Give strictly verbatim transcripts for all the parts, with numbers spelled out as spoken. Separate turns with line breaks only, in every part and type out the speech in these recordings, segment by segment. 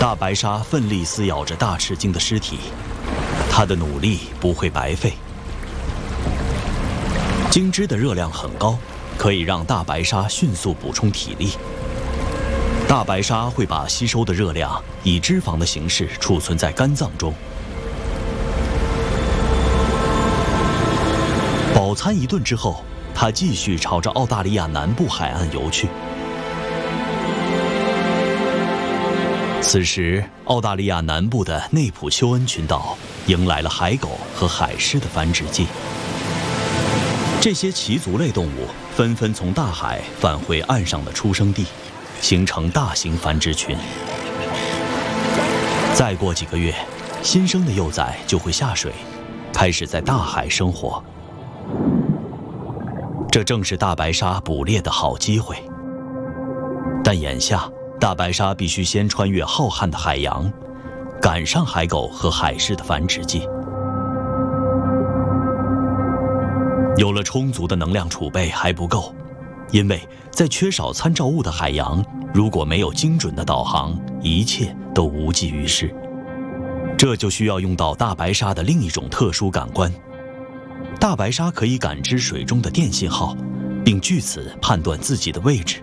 大白鲨奋力撕咬着大翅鲸的尸体，它的努力不会白费。鲸脂的热量很高，可以让大白鲨迅速补充体力。大白鲨会把吸收的热量以脂肪的形式储存在肝脏中。饱餐一顿之后，它继续朝着澳大利亚南部海岸游去。此时，澳大利亚南部的内普丘恩群岛迎来了海狗和海狮的繁殖季。这些鳍足类动物纷纷从大海返回岸上的出生地，形成大型繁殖群。再过几个月，新生的幼崽就会下水，开始在大海生活。这正是大白鲨捕猎的好机会。但眼下，大白鲨必须先穿越浩瀚的海洋，赶上海狗和海狮的繁殖季。有了充足的能量储备还不够，因为在缺少参照物的海洋，如果没有精准的导航，一切都无济于事。这就需要用到大白鲨的另一种特殊感官。大白鲨可以感知水中的电信号，并据此判断自己的位置。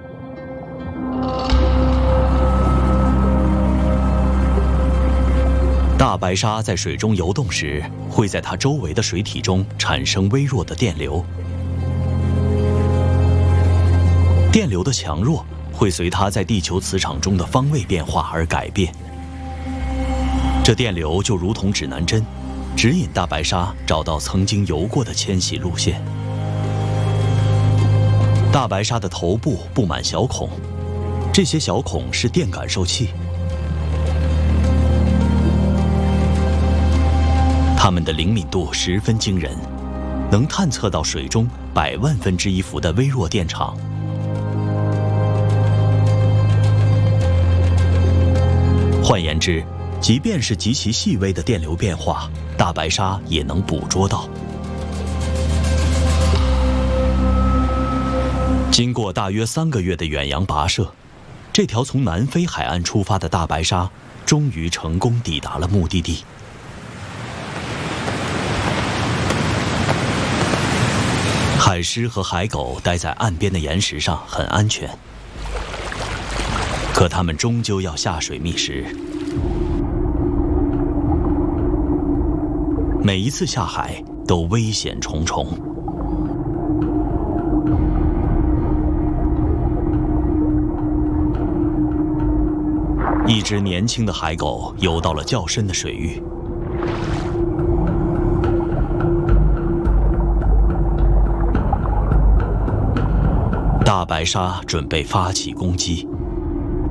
大白鲨在水中游动时，会在它周围的水体中产生微弱的电流。电流的强弱会随它在地球磁场中的方位变化而改变。这电流就如同指南针，指引大白鲨找到曾经游过的迁徙路线。大白鲨的头部布满小孔，这些小孔是电感受器。它们的灵敏度十分惊人，能探测到水中百万分之一伏的微弱电场。换言之，即便是极其细微的电流变化，大白鲨也能捕捉到。经过大约三个月的远洋跋涉，这条从南非海岸出发的大白鲨终于成功抵达了目的地。海狮和海狗待在岸边的岩石上很安全，可它们终究要下水觅食。每一次下海都危险重重。一只年轻的海狗游到了较深的水域。大白鲨准备发起攻击。